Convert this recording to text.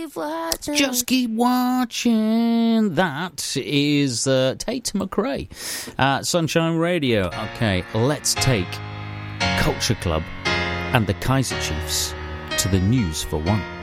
Just keep watching. That is Tate McRae at Sunshine Radio. Okay, let's take Culture Club and the Kaiser Chiefs to the news for one.